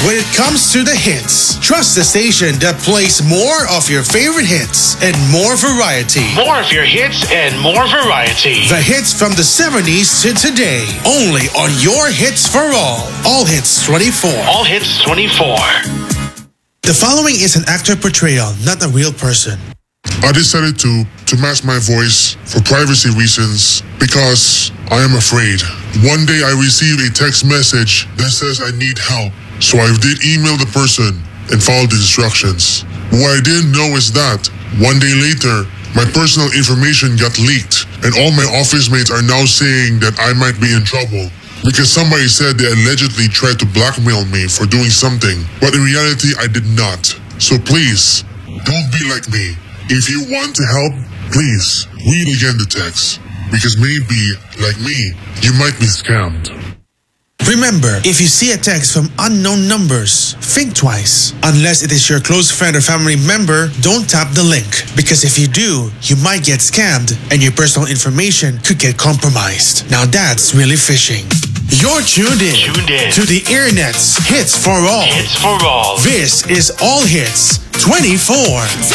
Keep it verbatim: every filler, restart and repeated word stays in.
when it comes to the hits. Trust the station that plays more of your favorite hits and more variety. More of your hits and more variety. The hits from the seventies to today. Only on your Hits for All. All Hits twenty-four. All Hits twenty-four. The following is an actor portrayal, not a real person. I decided to, to mask my voice for privacy reasons because I am afraid. One day I received a text message that says I need help. So I did email the person and followed the instructions. What I didn't know is that one day later, my personal information got leaked and all my office mates are now saying that I might be in trouble because somebody said they allegedly tried to blackmail me for doing something, but in reality I did not. So please, don't be like me. If you want to help, please read again the text, because maybe, like me, you might be scammed. Remember, if you see a text from unknown numbers, think twice. Unless it is your close friend or family member, don't tap the link. Because if you do, you might get scammed and your personal information could get compromised. Now that's really phishing. You're tuned in, Tuned in. to the Internet's Hits for All. Hits for All. This is All Hits twenty-four.